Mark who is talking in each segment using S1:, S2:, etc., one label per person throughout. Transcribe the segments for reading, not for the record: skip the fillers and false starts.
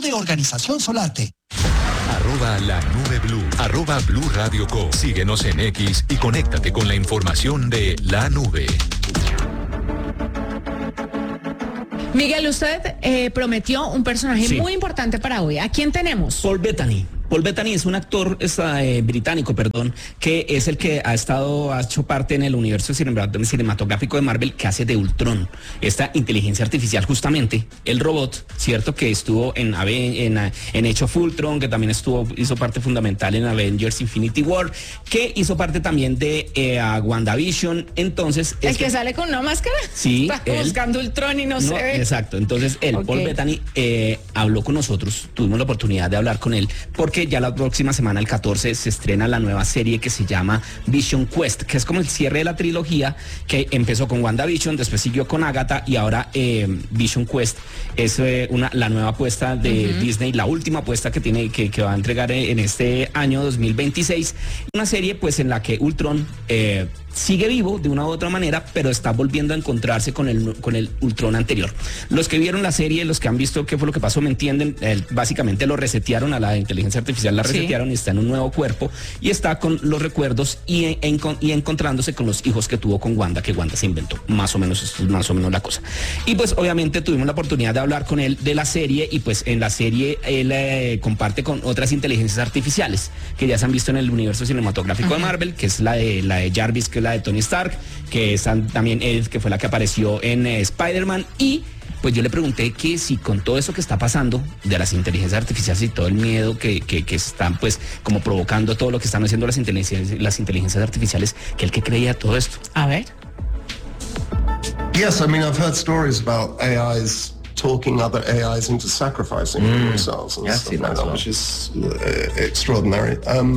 S1: o de Organización Solarte.
S2: @lanubeblu, @Blue Radio Co. Síguenos en X y conéctate con la información de La Nube.
S3: Miguel, usted prometió un personaje muy importante para hoy. ¿A quién tenemos?
S4: Paul Bettany. Paul Bettany es un actor británico, que es el que ha hecho parte en el universo cinematográfico de Marvel, que hace de Ultron, esta inteligencia artificial, justamente el robot, cierto, que estuvo en Age of Ultron, que también hizo parte fundamental en Avengers Infinity War, que hizo parte también de WandaVision. Entonces,
S3: el que sale con una máscara.
S4: Sí,
S3: está buscando Ultron y no se ve.
S4: Exacto. Entonces Paul Bettany habló con nosotros, tuvimos la oportunidad de hablar con él, porque ya la próxima semana, el 14, se estrena la nueva serie que se llama Vision Quest, que es como el cierre de la trilogía que empezó con WandaVision, después siguió con Agatha y ahora Vision Quest es la nueva apuesta de Disney, la última apuesta que va a entregar en este año 2026. Una serie pues en la que Ultron sigue vivo de una u otra manera, pero está volviendo a encontrarse con el Ultron anterior. Los que vieron la serie, los que han visto qué fue lo que pasó, me entienden. Básicamente lo resetearon a la inteligencia artificial, la resetearon y está en un nuevo cuerpo y está con los recuerdos y encontrándose con los hijos que tuvo con Wanda, que Wanda se inventó. Más o menos, esto es más o menos la cosa. Y pues obviamente tuvimos la oportunidad de hablar con él de la serie y pues en la serie él comparte con otras inteligencias artificiales que ya se han visto en el universo cinematográfico de Marvel, que es la de Jarvis, que es la de Tony Stark, que es también Ed, que fue la que apareció en Spider-Man. Y pues yo le pregunté que si con todo eso que está pasando de las inteligencias artificiales y todo el miedo que están pues como provocando todo lo que están haciendo las inteligencias artificiales, que él que creía todo esto.
S3: A ver.
S5: Yes, I mean, I've heard stories about AIs talking other AIs into sacrificing themselves and stuff like that, which is extraordinary.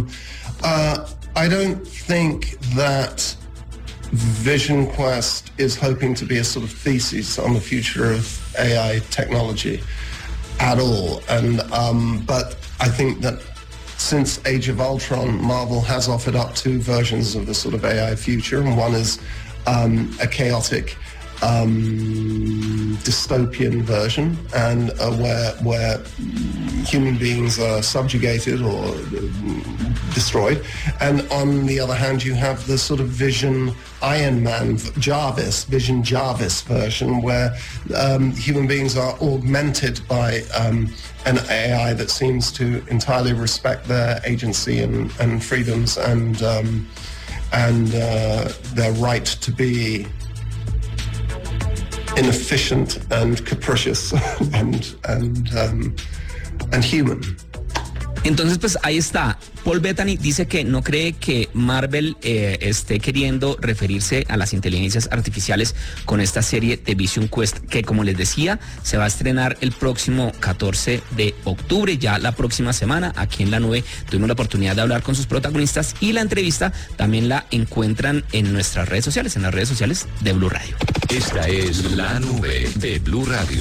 S5: I don't think that Vision Quest is hoping to be a sort of thesis on the future of AI technology at all. And but I think that since Age of Ultron, Marvel has offered up two versions of the sort of AI future, and one is a chaotic dystopian version, and where human beings are subjugated or destroyed, and on the other hand you have the sort of Vision Iron Man Vision Jarvis version, where human beings are augmented by an AI that seems to entirely respect their agency and freedoms and their right to be inefficient and capricious and human.
S4: Entonces, pues ahí está. Paul Bettany dice que no cree que Marvel esté queriendo referirse a las inteligencias artificiales con esta serie de Vision Quest, que como les decía, se va a estrenar el próximo 14 de octubre, ya la próxima semana, aquí en La Nube. Tuvimos la oportunidad de hablar con sus protagonistas y la entrevista también la encuentran en nuestras redes sociales, en las redes sociales de Blue Radio.
S2: Esta es La Nube de Blue Radio.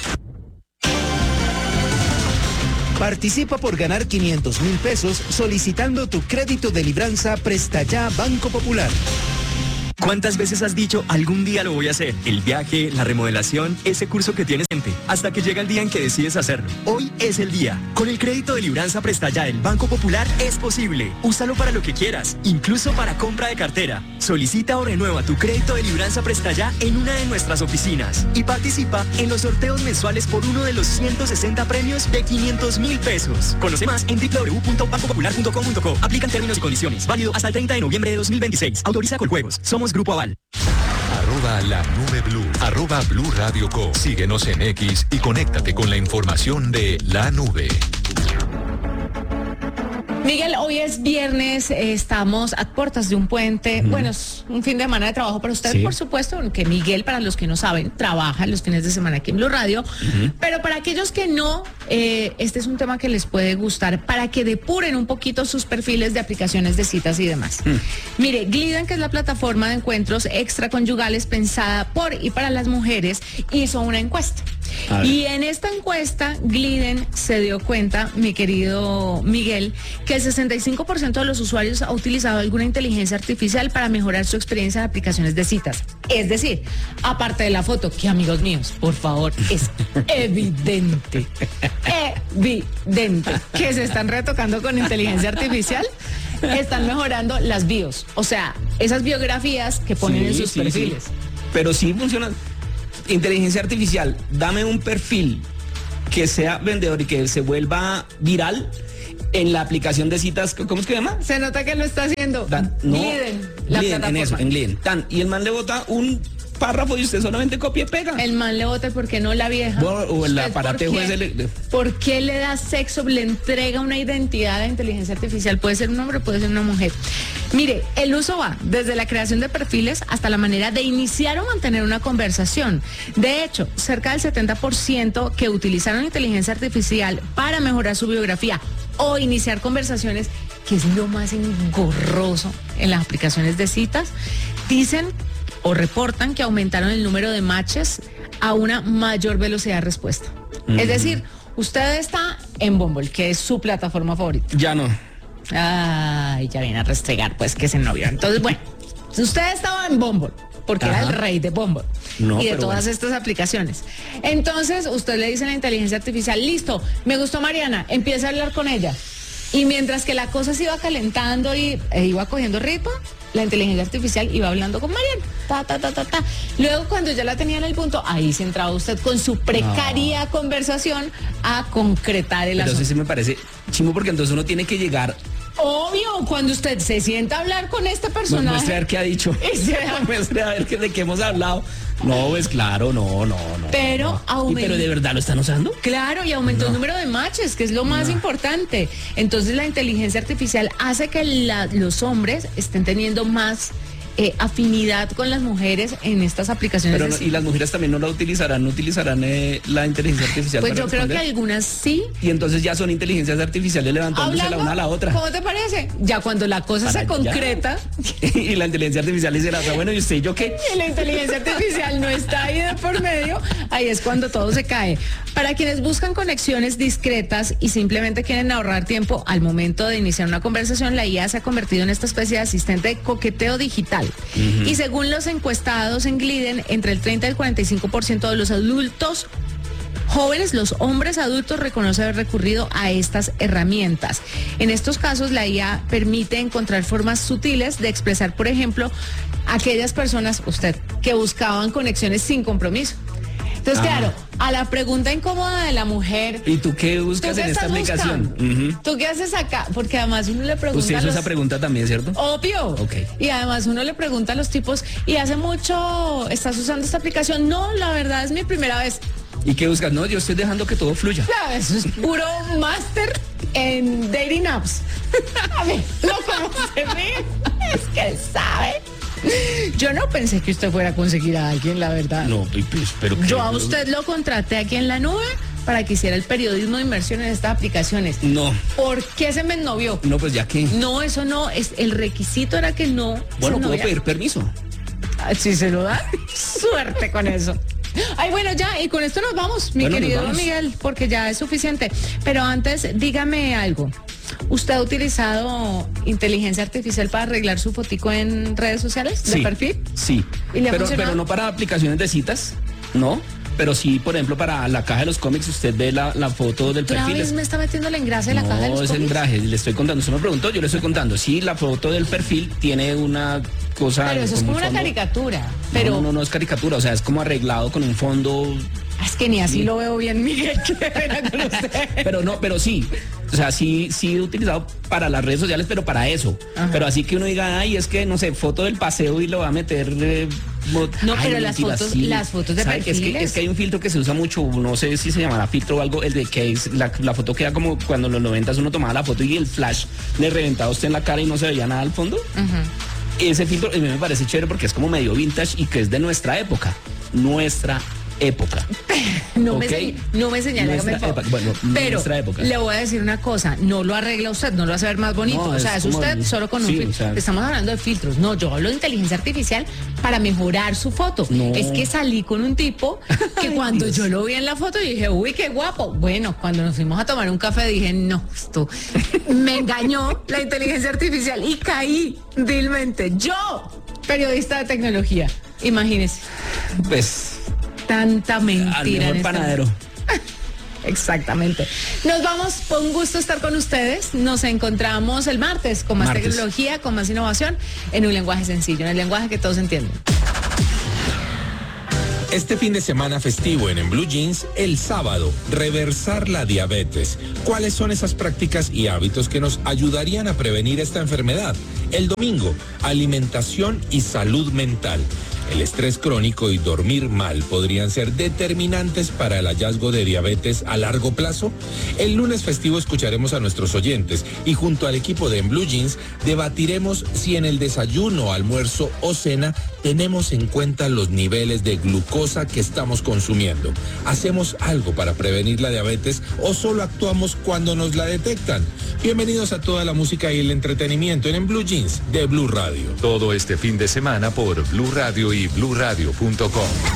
S6: Participa por ganar 500,000 pesos solicitando tu crédito de libranza Presta Ya Banco Popular.
S7: ¿Cuántas veces has dicho algún día lo voy a hacer? El viaje, la remodelación, ese curso que tienes en mente, hasta que llega el día en que decides hacerlo. Hoy es el día. Con el crédito de libranza Presta Ya del Banco Popular es posible. Úsalo para lo que quieras, incluso para compra de cartera. Solicita o renueva tu crédito de libranza Presta Ya en una de nuestras oficinas y participa en los sorteos mensuales por uno de los 160 premios de 500,000 pesos. Conoce más en www.bancopopular.com.co. Aplican términos y condiciones. Válido hasta el 30 de noviembre de 2026. Autoriza Coljuegos. Somos Grupo Aval.
S2: @lanubeblu, @Blue Radio Co. Síguenos en X y conéctate con la información de La Nube.
S3: Miguel, hoy es viernes, estamos a puertas de un puente. Bueno, es un fin de semana de trabajo para usted, por supuesto, aunque Miguel, para los que no saben, trabaja los fines de semana aquí en Blue Radio. Pero para aquellos que no, este es un tema que les puede gustar para que depuren un poquito sus perfiles de aplicaciones de citas y demás. Mire, Glidan, que es la plataforma de encuentros extraconyugales pensada por y para las mujeres, hizo una encuesta. Y en esta encuesta, Gliden se dio cuenta, mi querido Miguel, que el 65% de los usuarios ha utilizado alguna inteligencia artificial para mejorar su experiencia en aplicaciones de citas. Es decir, aparte de la foto, que amigos míos, por favor, es evidente que se están retocando con inteligencia artificial, están mejorando las bios, o sea, esas biografías que ponen en sus perfiles.
S4: Sí. Pero sí funciona. Inteligencia artificial, dame un perfil que sea vendedor y que se vuelva viral en la aplicación de citas. ¿Cómo es que se llama?
S3: Se nota que lo está haciendo.
S4: Gliden, en eso, en Gliden. Y el man le bota un párrafo y usted solamente copia y pega.
S3: El man le bota, ¿por qué no la vieja?
S4: O el aparatejo ese.
S3: ¿Por qué le da sexo? Le entrega una identidad a inteligencia artificial. Puede ser un hombre, puede ser una mujer. Mire, el uso va desde la creación de perfiles hasta la manera de iniciar o mantener una conversación. De hecho, cerca del 70% que utilizaron inteligencia artificial para mejorar su biografía o iniciar conversaciones, que es lo más engorroso en las aplicaciones de citas, dicen o reportan que aumentaron el número de matches a una mayor velocidad de respuesta. Es decir, usted está en Bumble, que es su plataforma favorita.
S4: Ya no.
S3: Ay, ya viene a restregar, pues, que es el novio. Entonces, bueno, usted estaba en Bumble, porque era el rey de Bumble y de todas estas aplicaciones. Entonces, usted le dice a la inteligencia artificial, listo, me gustó Mariana, empieza a hablar con ella. Y mientras que la cosa se iba calentando e iba cogiendo ritmo, la inteligencia artificial iba hablando con Mariana. Luego, cuando ya la tenía en el punto, ahí se entraba usted con su precaria conversación a concretar el asunto.
S4: Pero sí me parece chimo, porque entonces uno tiene que llegar.
S3: Obvio, cuando usted se sienta a hablar con este personaje.
S4: Muestre a ver qué ha dicho. Muestre a ver de qué hemos hablado. No, pues claro, no.
S3: Pero aumentó.
S4: ¿Pero de verdad lo están usando?
S3: Claro, y aumentó el número de matches, que es lo más importante. Entonces la inteligencia artificial hace que los hombres estén teniendo más afinidad con las mujeres en estas aplicaciones.
S4: Pero y las mujeres también no utilizarán la inteligencia artificial.
S3: Pues yo creo que algunas sí.
S4: Y entonces ya son inteligencias artificiales levantándose la una a la otra.
S3: ¿Cómo te parece? Ya cuando la cosa se concreta.
S4: Y la inteligencia artificial dice, bueno, ¿y usted y yo qué?
S3: Y la inteligencia artificial no está ahí de por medio, ahí es cuando todo se cae. Para quienes buscan conexiones discretas y simplemente quieren ahorrar tiempo al momento de iniciar una conversación, la IA se ha convertido en esta especie de asistente de coqueteo digital. Y según los encuestados en Gliden, entre el 30 y el 45% de los adultos jóvenes, los hombres adultos, reconocen haber recurrido a estas herramientas. En estos casos, la IA permite encontrar formas sutiles de expresar, por ejemplo, aquellas personas, usted, que buscaban conexiones sin compromiso. Entonces, claro, a la pregunta incómoda de la mujer.
S4: ¿Y tú qué buscas en esta aplicación?
S3: ¿Tú qué haces acá? Porque además uno le pregunta.
S4: Usted hizo esa pregunta también, ¿cierto?
S3: Obvio.
S4: Okay.
S3: Y además uno le pregunta a los tipos, ¿y hace mucho estás usando esta aplicación? No, la verdad es mi primera vez.
S4: ¿Y qué buscas? No, yo estoy dejando que todo fluya.
S3: Claro, eso es puro máster en dating apps. A ver, lo conoce bien. Es que sabe. Yo no pensé que usted fuera a conseguir a alguien, la verdad.
S4: No, pero
S3: yo a usted lo contraté aquí en la nube para que hiciera el periodismo de inmersión en estas aplicaciones.
S4: No.
S3: ¿Por qué se me ennovió?
S4: No, pues ya que.
S3: No, eso no, el requisito era que no.
S4: Bueno, puedo pedir permiso.
S3: Si se lo da, suerte con eso. Ay, bueno, ya, y con esto nos vamos, mi querido Miguel, porque ya es suficiente. Pero antes, dígame algo. ¿Usted ha utilizado inteligencia artificial para arreglar su fotico en redes sociales de perfil?
S4: Sí, pero no para aplicaciones de citas, ¿no? Pero sí, por ejemplo, para la caja de los cómics, usted ve la foto del perfil.
S3: ¿Otra vez me está metiendo el engrase de la caja de los cómics? No, es
S4: engraje, le estoy contando. Usted me preguntó, yo le estoy contando. Sí, la foto del perfil tiene una cosa.
S3: Pero eso es como una caricatura. Pero
S4: no es caricatura, o sea, es como arreglado con un fondo.
S3: Es que ni así lo veo bien, Miguel. Qué pena con usted.
S4: Pero sí. O sea, sí he utilizado para las redes sociales, pero para eso. Ajá. Pero así que uno diga, ay, es que, no sé, foto del paseo y lo va a meter.
S3: No, pero las fotos de perfiles.
S4: Es que hay un filtro que se usa mucho, no sé si se llamará filtro o algo, el de que es la foto queda como cuando en los 90s uno tomaba la foto y el flash le reventaba a usted en la cara y no se veía nada al fondo. Ajá. Ese filtro a mí me parece chévere porque es como medio vintage y que es de nuestra época. época.
S3: No
S4: ¿Okay?
S3: me señale,
S4: Bueno,
S3: pero
S4: nuestra época.
S3: le voy a decir una cosa, no lo arregla usted, no lo hace ver más bonito.
S4: No,
S3: o sea, es usted solo con un filtro.
S4: O sea,
S3: estamos hablando de filtros. No, yo hablo de inteligencia artificial para mejorar su foto.
S4: No.
S3: Es que salí con un tipo que cuando yo lo vi en la foto dije, uy, qué guapo. Bueno, cuando nos fuimos a tomar un café dije, no, esto me engañó la inteligencia artificial y caí vilmente. Yo, periodista de tecnología, imagínese.
S4: Pues
S3: Tanta mentira.
S4: al mejor
S3: en
S4: panadero.
S3: Exactamente. Nos vamos, fue un gusto estar con ustedes. Nos encontramos el martes con más tecnología, con más innovación, en un lenguaje sencillo, en el lenguaje que todos entienden.
S1: Este fin de semana festivo en Blue Jeans, el sábado, reversar la diabetes. ¿Cuáles son esas prácticas y hábitos que nos ayudarían a prevenir esta enfermedad? El domingo, alimentación y salud mental. El estrés crónico y dormir mal podrían ser determinantes para el hallazgo de diabetes a largo plazo. El lunes festivo escucharemos a nuestros oyentes y junto al equipo de En Blue Jeans debatiremos si en el desayuno, almuerzo o cena tenemos en cuenta los niveles de glucosa que estamos consumiendo. ¿Hacemos algo para prevenir la diabetes o solo actuamos cuando nos la detectan? Bienvenidos a toda la música y el entretenimiento en Blue Jeans de Blue Radio.
S2: Todo este fin de semana por Blue Radio y bluradio.com.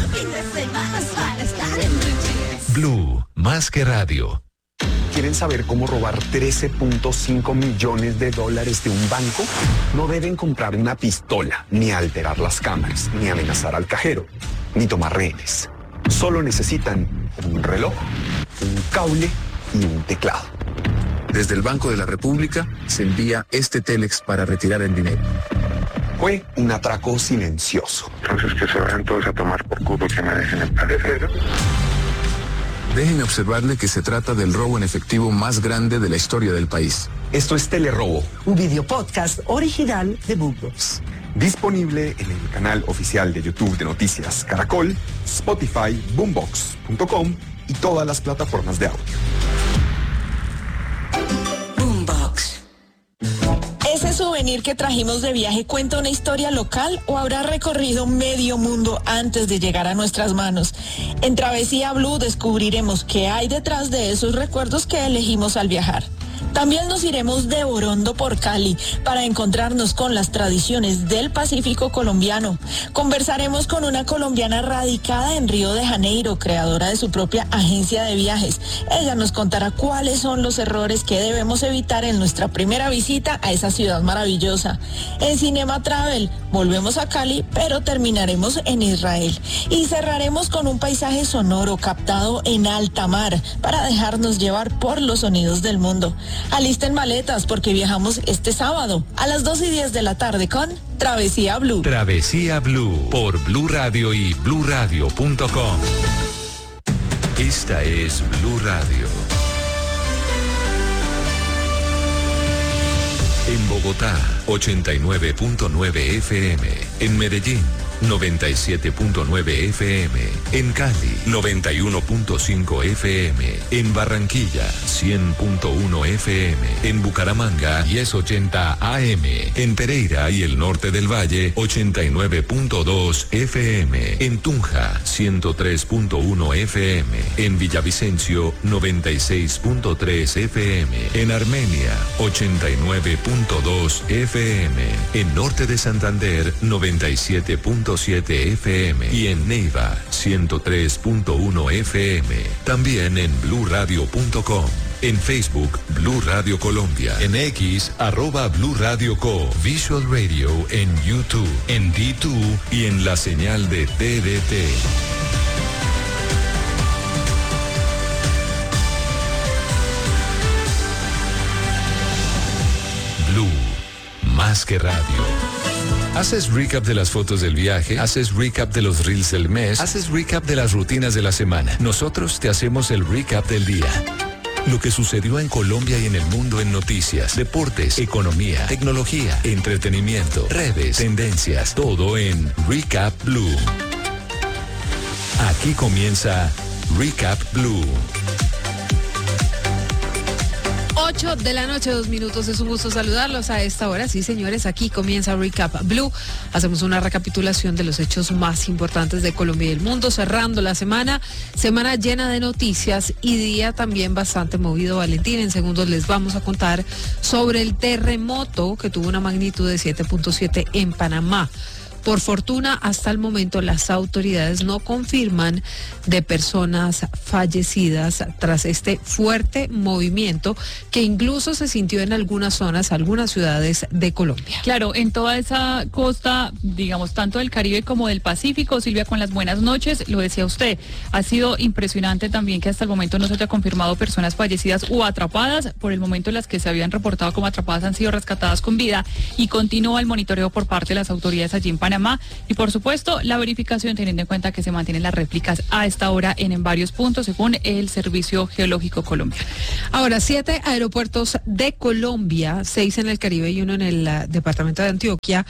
S2: Blue, más que radio.
S8: ¿Quieren saber cómo robar 13.5 millones de dólares de un banco? No deben comprar una pistola, ni alterar las cámaras, ni amenazar al cajero, ni tomar rehenes. Solo necesitan un reloj, un cable y un teclado.
S9: Desde el Banco de la República se envía este Telex para retirar el dinero.
S8: Fue un atraco silencioso.
S10: Entonces que se vayan todos a tomar por culo, que me dejen en paz.
S9: Déjenme observarle que se trata del robo en efectivo más grande de la historia del país.
S8: Esto es Telerobo,
S11: un video podcast original de Boombox.
S8: Disponible en el canal oficial de YouTube de Noticias Caracol, Spotify, Boombox.com y todas las plataformas de audio.
S12: Boombox. ¿Ese souvenir que trajimos de viaje cuenta una historia local o habrá recorrido medio mundo antes de llegar a nuestras manos? En Travesía Blue descubriremos qué hay detrás de esos recuerdos que elegimos al viajar. También nos iremos de Orondo por Cali para encontrarnos con las tradiciones del Pacífico colombiano. Conversaremos con una colombiana radicada en Río de Janeiro, creadora de su propia agencia de viajes. Ella nos contará cuáles son los errores que debemos evitar en nuestra primera visita a esa ciudad maravillosa. En Cinema Travel volvemos a Cali, pero terminaremos en Israel. Y cerraremos con un paisaje sonoro captado en alta mar para dejarnos llevar por los sonidos del mundo. Alisten maletas porque viajamos este sábado a las 2:10 de la tarde con Travesía Blue.
S2: Travesía Blue por Blue Radio y bluradio.com. Esta es Blue Radio. En Bogotá, 89.9 FM. En Medellín, 97.9 FM. En Cali, 91.5 FM. En Barranquilla, 100.1 FM. En Bucaramanga, 1080 AM. En Pereira y el norte del Valle, 89.2 FM. En Tunja, 103.1 FM. En Villavicencio, 96.3 FM. En Armenia, 89.2 FM. En norte de Santander, 97.7 FM y en Neiva 103.1 FM. También en bluradio.com. En Facebook, Blue Radio Colombia. En X, @Blue Radio Co. Visual Radio en YouTube, en D2 y en la señal de TDT. Blue, más que radio. ¿Haces recap de las fotos del viaje? ¿Haces recap de los reels del mes? ¿Haces recap de las rutinas de la semana? Nosotros te hacemos el recap del día. Lo que sucedió en Colombia y en el mundo en noticias, deportes, economía, tecnología, entretenimiento, redes, tendencias, todo en Recap Blue. Aquí comienza Recap Blue.
S13: 8 de la noche, 2 minutos. Es un gusto saludarlos a esta hora. Sí, señores, aquí comienza Recap Blue. Hacemos una recapitulación de los hechos más importantes de Colombia y el mundo, cerrando la semana llena de noticias y día también bastante movido. Valentín, en segundos les vamos a contar sobre el terremoto que tuvo una magnitud de 7.7 en Panamá. Por fortuna, hasta el momento las autoridades no confirman de personas fallecidas tras este fuerte movimiento que incluso se sintió en algunas zonas, algunas ciudades de Colombia.
S14: Claro, en toda esa costa, digamos, tanto del Caribe como del Pacífico. Silvia, con las buenas noches, lo decía usted, ha sido impresionante también que hasta el momento no se haya confirmado personas fallecidas o atrapadas. Por el momento las que se habían reportado como atrapadas han sido rescatadas con vida y continúa el monitoreo por parte de las autoridades allí en Panamá. Y por supuesto la verificación, teniendo en cuenta que se mantienen las réplicas a esta hora en varios puntos según el Servicio Geológico colombiano.
S13: Ahora, 7 aeropuertos de Colombia, 6 en el Caribe y 1 en el departamento de Antioquia,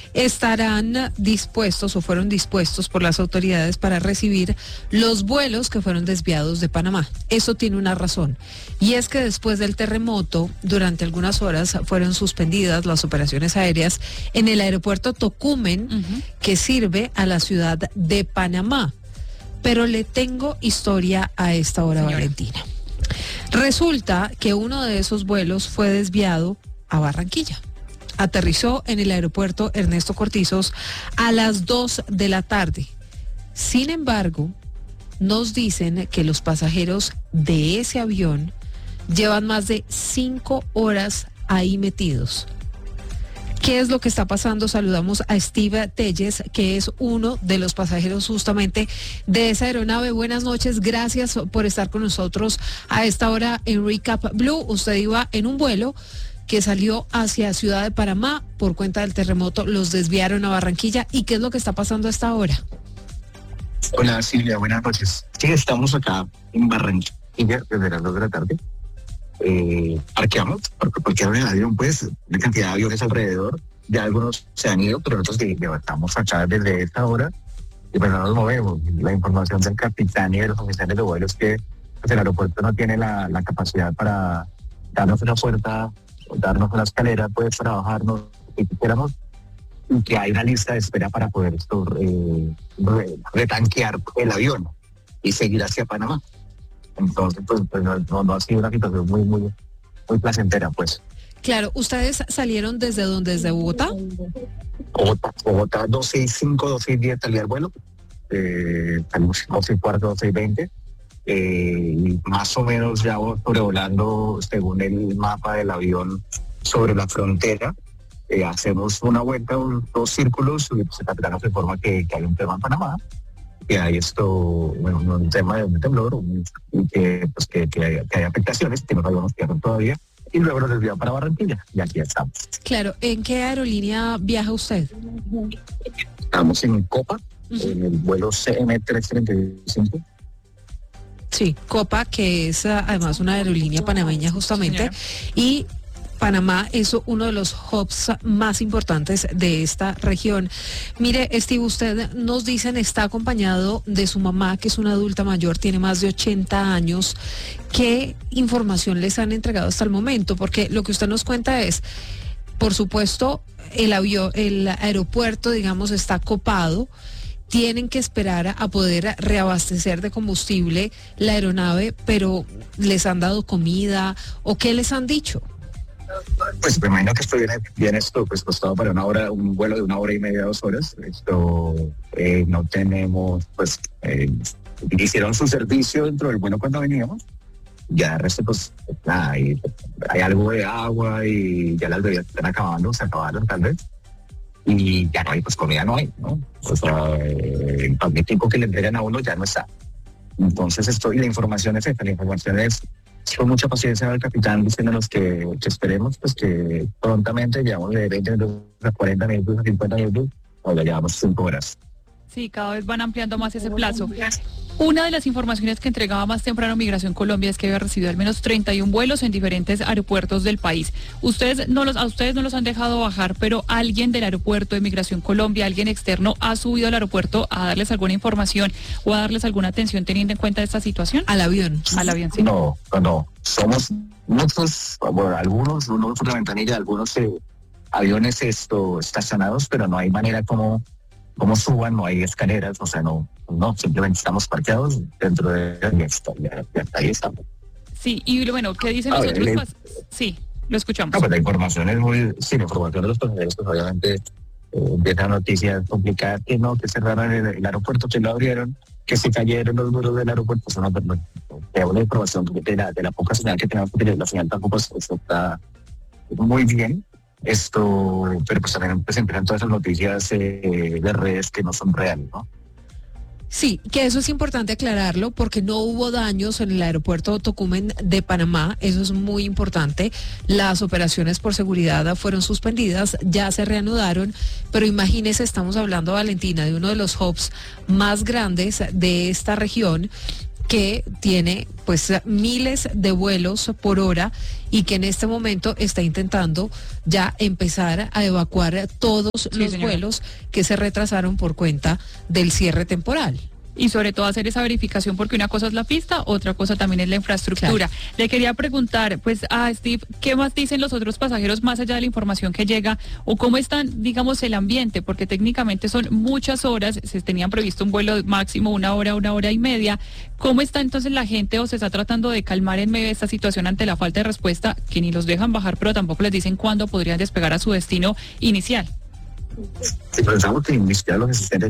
S13: estarán dispuestos o fueron dispuestos por las autoridades para recibir los vuelos que fueron desviados de Panamá. Eso tiene una razón, y es que después del terremoto, durante algunas horas fueron suspendidas las operaciones aéreas en el aeropuerto Tocumen, que sirve a la ciudad de Panamá. Pero le tengo historia a esta hora, señora Valentina. Resulta que uno de esos vuelos fue desviado a Barranquilla. Aterrizó en el aeropuerto Ernesto Cortizos a las 2 de la tarde. Sin embargo, nos dicen que los pasajeros de ese avión llevan más de 5 horas ahí metidos. ¿Qué es lo que está pasando? Saludamos a Steve Telles, que es uno de los pasajeros justamente de esa aeronave. Buenas noches, gracias por estar con nosotros a esta hora en Recap Blue. Usted iba en un vuelo que salió hacia Ciudad de Panamá por cuenta del terremoto, los desviaron a Barranquilla. ¿Y qué es lo que está pasando a esta hora?
S15: Hola Silvia, buenas noches. Sí, estamos acá en Barranquilla desde las 2 de la tarde. Parqueamos porque ahora el avión, pues, una cantidad de aviones alrededor, ya algunos se han ido, pero nosotros estamos acá desde esta hora y pues no nos movemos. La información del capitán y de los oficiales de vuelo es que pues, el aeropuerto no tiene la capacidad para darnos una puerta, darnos una escalera, pues, para bajarnos si quisiéramos, y que hay una lista de espera para poder retanquear el avión y seguir hacia Panamá. Entonces, pues no ha sido una situación muy placentera, pues.
S13: Claro, ¿ustedes salieron desde dónde? ¿Desde Bogotá?
S15: Bogotá 265, 210 salía el vuelo. Salimos 12:15, 12:20. Y más o menos ya sobrevolando, según el mapa del avión, sobre la frontera. Hacemos una vuelta, 2 círculos, y pues el capitán nos informa que hay un tema en Panamá, que hay un tema de un temblor, y que hay afectaciones, que no sabemos qué hacer todavía, y luego nos desviamos para Barranquilla, y aquí estamos.
S13: Claro, ¿en qué aerolínea viaja usted?
S15: Estamos en Copa, en el vuelo CM335.
S13: Sí, Copa, que es además una aerolínea panameña justamente, y Panamá es uno de los hubs más importantes de esta región. Mire, Steve, usted nos dicen está acompañado de su mamá, que es una adulta mayor, tiene más de 80 años. ¿Qué información les han entregado hasta el momento? Porque lo que usted nos cuenta es, por supuesto, el aeropuerto, digamos, está copado. Tienen que esperar a poder reabastecer de combustible la aeronave, pero ¿les han dado comida o qué les han dicho?
S15: Pues me imagino que esto viene esto pues costado para un vuelo de 1 hora y media, 2 horas. No tenemos, pues hicieron su servicio dentro del vuelo cuando veníamos. Ya el resto, pues nada, hay algo de agua y ya las bebidas están acabando, se acabaron tal vez. Y ya no hay, pues comida no hay, ¿no? O sea, el paquetico que le entregan a uno ya no está. Entonces la información es esta, la información es con mucha paciencia al capitán diciéndonos que esperemos, pues que prontamente llevamos de 20 minutos a 40 minutos a 50 minutos, o ya llevamos 5 horas.
S14: Sí, cada vez van ampliando más ese plazo. Una de las informaciones que entregaba más temprano Migración Colombia es que había recibido al menos 31 vuelos en diferentes aeropuertos del país. A ustedes no los han dejado bajar, pero alguien del aeropuerto de Migración Colombia, alguien externo, ha subido al aeropuerto a darles alguna información o a darles alguna atención teniendo en cuenta esta situación.
S13: Al avión.
S14: Al avión, sí.
S15: No. somos muchos, bueno, algunos, uno por la ventanilla, algunos aviones estacionados, pero no hay manera como suban, no hay escaleras, o sea, no, simplemente estamos parqueados dentro de ahí estamos.
S14: Sí, y bueno, ¿qué dicen los otros? Sí, lo escuchamos.
S15: No, pues la información es la información de los pasajeros, pues obviamente de esa noticia complicada que cerraron el aeropuerto, que lo abrieron, que se cayeron los muros del aeropuerto, pues una información de la poca señal que tenemos, porque la señal tampoco está muy bien. Pero pues también pues empiezan todas esas noticias de redes que no son reales, ¿no?
S13: Sí, que eso es importante aclararlo porque no hubo daños en el aeropuerto Tocumen de Panamá, eso es muy importante. Las operaciones por seguridad fueron suspendidas, ya se reanudaron, pero imagínese, estamos hablando, Valentina, de uno de los hubs más grandes de esta región, que tiene pues miles de vuelos por hora y que en este momento está intentando ya empezar a evacuar todos los vuelos que se retrasaron por cuenta del cierre temporal.
S14: Y sobre todo hacer esa verificación, porque una cosa es la pista, otra cosa también es la infraestructura. Claro. Le quería preguntar, pues, a Steve, ¿qué más dicen los otros pasajeros más allá de la información que llega? ¿O cómo están, digamos, el ambiente? Porque técnicamente son muchas horas, se tenían previsto un vuelo máximo 1 hora y media. ¿Cómo está entonces la gente o se está tratando de calmar en medio de esta situación ante la falta de respuesta, que ni los dejan bajar, pero tampoco les dicen cuándo podrían despegar a su destino inicial?
S15: Si pensamos que ni siquiera los asistentes